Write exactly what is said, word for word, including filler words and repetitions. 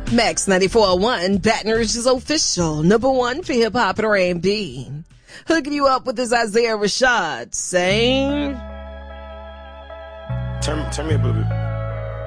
Max ninety-four point one, Baton Rouge's official number one for hip hop and R and B. Hooking you up with this Isaiah Rashad saying, Turn, turn me up a little bit.